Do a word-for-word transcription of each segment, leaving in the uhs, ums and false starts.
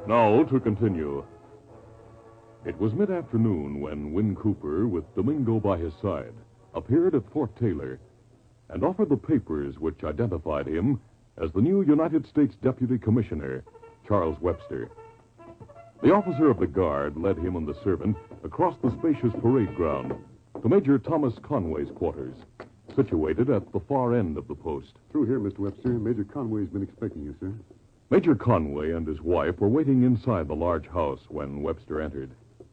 Now to continue. It was mid-afternoon when Win Cooper, with Domingo by his side, appeared at Fort Taylor and offered the papers which identified him as the new United States Deputy Commissioner, Charles Webster. The officer of the guard led him and the servant across the spacious parade ground to Major Thomas Conway's quarters, situated at the far end of the post. Through here, Mister Webster. Major Conway's been expecting you, sir. Major Conway and his wife were waiting inside the large house when Webster entered.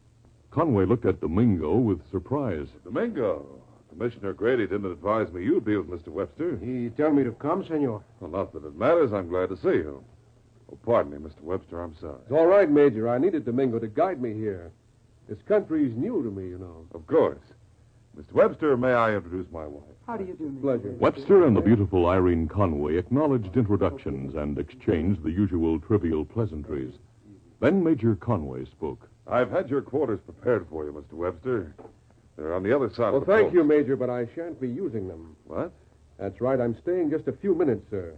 Conway looked at Domingo with surprise. Domingo, Commissioner Grady didn't advise me you'd be with Mister Webster. He told me to come, senor. Well, not that it matters. I'm glad to see you. Oh, pardon me, Mister Webster. I'm sorry. It's all right, Major. I needed Domingo to guide me here. This country's new to me, you know. Of course. Mister Webster, may I introduce my wife? How do you do, Mister Pleasure. Webster and the beautiful Irene Conway acknowledged introductions and exchanged the usual trivial pleasantries. Then Major Conway spoke. I've had your quarters prepared for you, Mister Webster. They're on the other side Well, of the thank post. you, Major, but I shan't be using them. What? That's right. I'm staying just a few minutes, sir.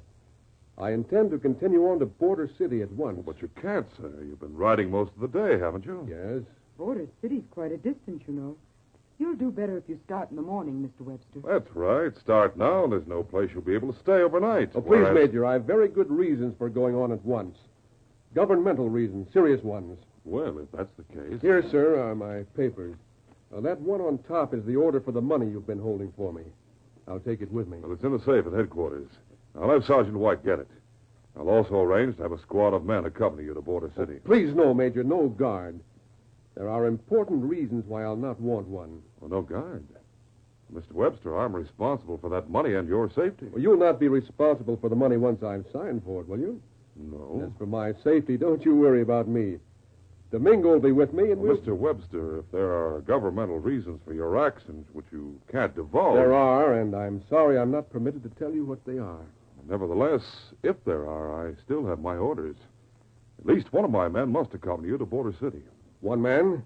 I intend to continue on to Border City at once. But you can't, sir. You've been riding most of the day, haven't you? Yes. Border City's quite a distance, you know. You'll do better if you start in the morning, Mister Webster. That's right. Start now, and there's no place you'll be able to stay overnight. Oh, please, Whereas- Major, I have very good reasons for going on at once. Governmental reasons, serious ones. Well, if that's the case... Here, sir, are my papers. Now, that one on top is the order for the money you've been holding for me. I'll take it with me. Well, it's in the safe at headquarters. I'll have Sergeant White get it. I'll also arrange to have a squad of men accompany you to Border City. Please, no, Major, no guard. There are important reasons why I'll not want one. Oh, no guard. Mister Webster, I'm responsible for that money and your safety. Well, you'll not be responsible for the money once I've signed for it, will you? No. As for my safety, don't you worry about me. Domingo will be with me, and Well, we'll... Mister Webster, if there are governmental reasons for your actions which you can't divulge... There are, and I'm sorry I'm not permitted to tell you what they are. Nevertheless, if there are, I still have my orders. At least one of my men must accompany you to Border City. One man?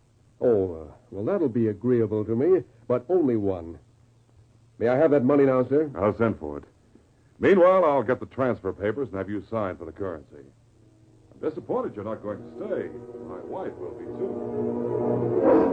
Oh, uh, well, that'll be agreeable to me, but only one. May I have that money now, sir? I'll send for it. Meanwhile, I'll get the transfer papers and have you sign for the currency. I'm disappointed you're not going to stay. My wife will be, too.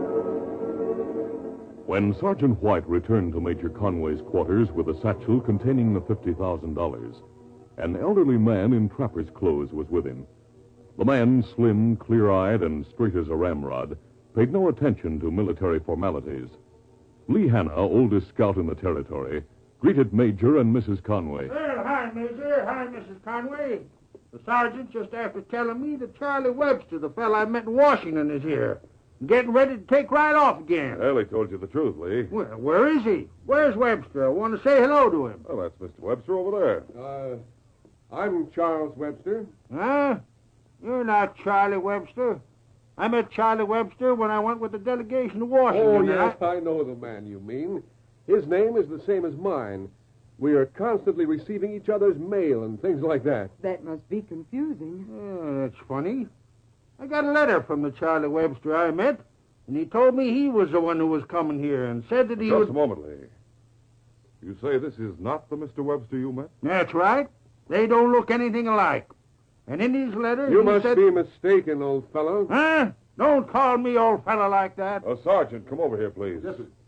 When Sergeant White returned to Major Conway's quarters with a satchel containing the fifty thousand dollars, an elderly man in trapper's clothes was with him. The man, slim, clear-eyed, and straight as a ramrod, paid no attention to military formalities. Lee Hanna, oldest scout in the territory, greeted Major and Missus Conway. Well, hi, Major. Hi, Missus Conway. The sergeant just after telling me that Charlie Webster, the fellow I met in Washington, is here. Getting ready to take right off again. Well, he told you the truth, Lee. Well, where is he? Where's Webster? I want to say hello to him. Well, that's Mister Webster over there. Uh, I'm Charles Webster. Huh? You're not Charlie Webster. I met Charlie Webster when I went with the delegation to Washington. Oh, and yes, I... I know the man you mean. His name is the same as mine. We are constantly receiving each other's mail and things like that. That must be confusing. Yeah, that's funny. I got a letter from the Charlie Webster I met, and he told me he was the one who was coming here and said that he Just would... a moment, Lee. You say this is not the Mister Webster you met? That's right. They don't look anything alike. And in his letter, You he must said... be mistaken, old fellow. Huh? Don't call me old fella like that. Uh, Sergeant, come over here, please. Yes, sir.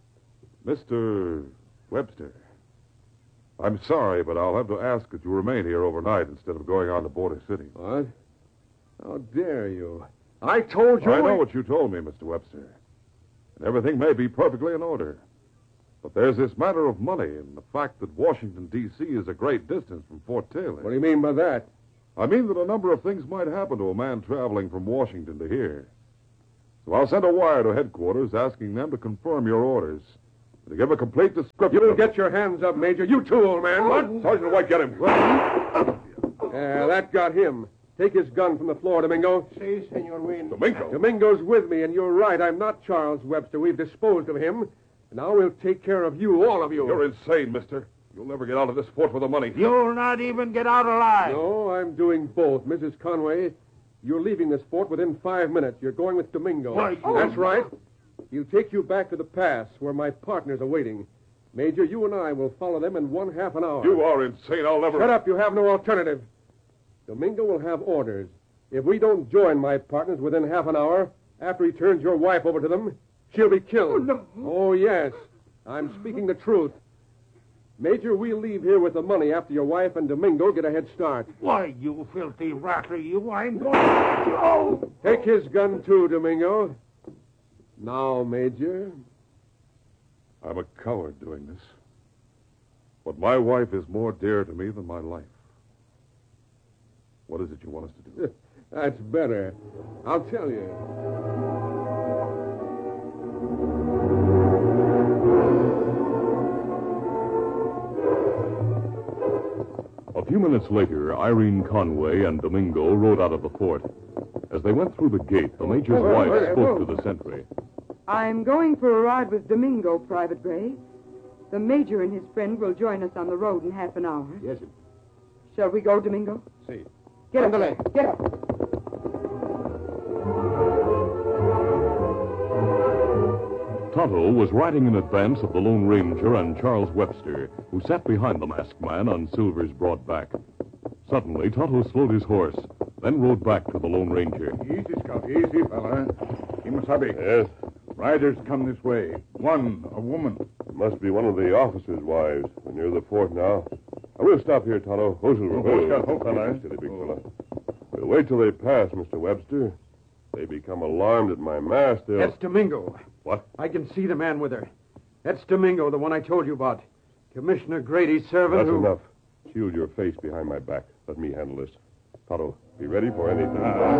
Mister Webster, I'm sorry, but I'll have to ask that you remain here overnight instead of going on to Border City. What? How dare you? I told you... I know what you told me, Mister Webster. And everything may be perfectly in order. But there's this matter of money and the fact that Washington, D C is a great distance from Fort Taylor. What do you mean by that? I mean that a number of things might happen to a man traveling from Washington to here. So I'll send a wire to headquarters asking them to confirm your orders. To give a complete description. You of- get your hands up, Major. You too, old man. What? Sergeant White, get him. Yeah, that got him. Take his gun from the floor, Domingo. Si, Senor Wayne. Domingo. Domingo's with me, and you're right. I'm not Charles Webster. We've disposed of him. Now we'll take care of you, all of you. You're insane, mister. You'll never get out of this fort with the money. You'll not even get out alive. No, I'm doing both. Missus Conway, you're leaving this fort within five minutes. You're going with Domingo. Why, you- That's right. He'll take you back to the pass where my partners are waiting. Major, you and I will follow them in one half an hour. You are insane. I'll never... Shut up. You have no alternative. Domingo will have orders. If we don't join my partners within half an hour after he turns your wife over to them, she'll be killed. Oh, no. Oh, yes. I'm speaking the truth. Major, we'll leave here with the money after your wife and Domingo get a head start. Why, you filthy rattler, you, I'm going to... Oh! Take his gun, too, Domingo. Now, Major. I'm a coward doing this. But my wife is more dear to me than my life. What is it you want us to do? That's better. I'll tell you. A few minutes later, Irene Conway and Domingo rode out of the fort. As they went through the gate, the major's Whoa, wife whoa, spoke whoa. to the sentry. I'm going for a ride with Domingo, Private Ray. The Major and his friend will join us on the road in half an hour. Yes, sir. Shall we go, Domingo? See. Get up, Andale. there. Get up. Tonto was riding in advance of the Lone Ranger and Charles Webster, who sat behind the masked man on Silver's broad back. Suddenly, Tonto slowed his horse, then rode back to the Lone Ranger. Easy, Scout. Easy, fella. Kimasabi. Yes? Riders come this way. One, a woman. Must be one of the officers' wives. We're near the fort now. I will stop here, Tonto. Ho, Silver. Oh, ho, Scout. Ho, fella. Steady, big Oh. fella. We'll wait till they pass, Mister Webster. They become alarmed at my mask, they'll... That's Domingo. What? I can see the man with her. That's Domingo, the one I told you about. Commissioner Grady's servant That's who... enough. Shield your face behind my back. Let me handle this. Tonto, be ready for anything.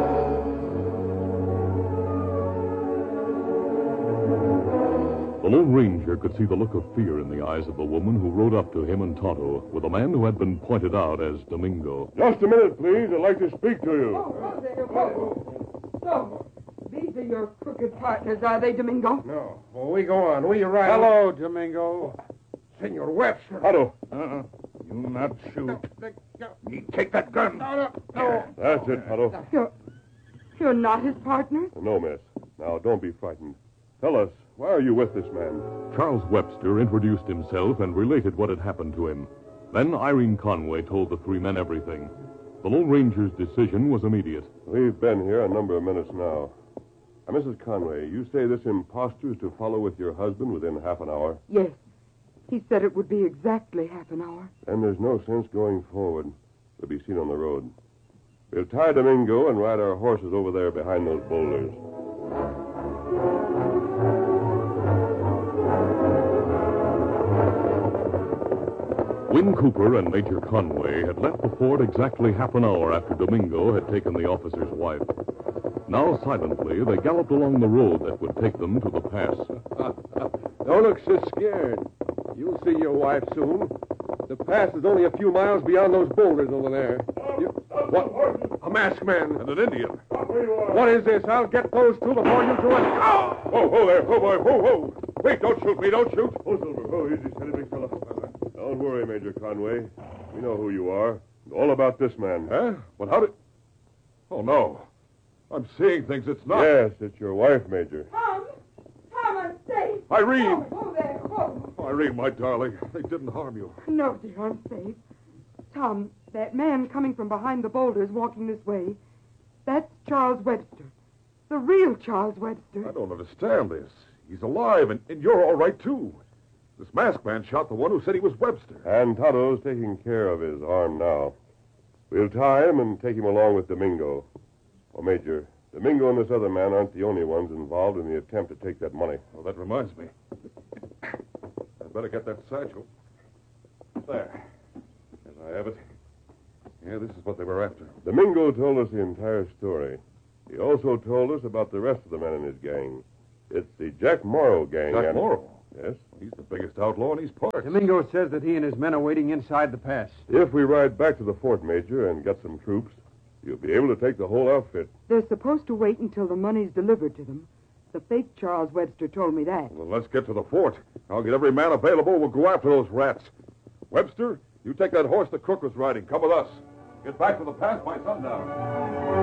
The Lone Ranger could see the look of fear in the eyes of the woman who rode up to him and Tonto with a man who had been pointed out as Domingo. Just a minute, please. I'd like to speak to you. Oh, oh, there. Whoa. So, these are your crooked partners, are they, Domingo? No. Well, we go on. We ride... Hello, Domingo. Senor Webster. Tonto, Uh-uh. You not shoot. You take that gun. No, no, no. that's it, Tonto. You're, you're not his partners? No, miss. Now, don't be frightened. Tell us, why are you with this man? Charles Webster introduced himself and related what had happened to him. Then Irene Conway told the three men everything. The Lone Ranger's decision was immediate. We've been here a number of minutes now. Now, Missus Conway, you say this impostor is to follow with your husband within half an hour? Yes. He said it would be exactly half an hour. Then there's no sense going forward. We'll be seen on the road. We'll tie Domingo and ride our horses over there behind those boulders. Win Cooper and Major Conway had left the fort exactly half an hour after Domingo had taken the officer's wife. Now, silently, they galloped along the road that would take them to the pass. Don't look so scared. You'll see your wife soon. The pass is only a few miles beyond those boulders over there. You... What? A masked man. And an Indian. What is this? I'll get those two before you do it. Oh! Whoa, whoa there. Whoa, boy. Whoa, whoa. Wait, don't shoot me. Don't shoot. Oh, Silver. Oh, easy, steady, big fella. Don't worry, Major Conway. We know who you are. All about this man. Huh? Well, how did... Oh, no. I'm seeing things it's not. Yes, it's your wife, Major. Tom! Tom, I'm safe! Irene! Oh, oh there. Whoa. Oh, Irene, my darling. They didn't harm you. No, dear, I'm safe. Tom, that man coming from behind the boulders walking this way, that's Charles Webster. The real Charles Webster. I don't understand this. He's alive, and, and you're all right, too. This masked man shot the one who said he was Webster. And Tonto's taking care of his arm now. We'll tie him and take him along with Domingo. Oh, Major, Domingo and this other man aren't the only ones involved in the attempt to take that money. Well, that reminds me. I'd better get that satchel. There. As I have it. Yeah, this is what they were after. Domingo told us the entire story. He also told us about the rest of the men in his gang. It's the Jack Morrow gang. Jack and- Morrow? Yes. He's the biggest outlaw in these parts. Domingo says that he and his men are waiting inside the pass. If we ride back to the fort, Major, and get some troops, you'll be able to take the whole outfit. They're supposed to wait until the money's delivered to them. The fake Charles Webster told me that. Well, let's get to the fort. I'll get every man available. We'll go after those rats. Webster, you take that horse the crook was riding. Come with us. Get back to the pass by sundown.